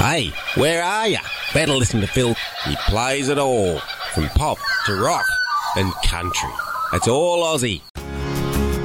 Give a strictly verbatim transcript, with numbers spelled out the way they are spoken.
Hey, where are ya? Better listen to Phil. He plays it all, from pop to rock and country. It's all Aussie.